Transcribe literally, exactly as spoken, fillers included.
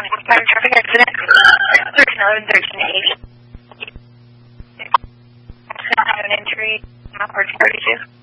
on a fire traffic accident. thirteen eleven, thirteen eighty. An injury, not thirteen thirty-two.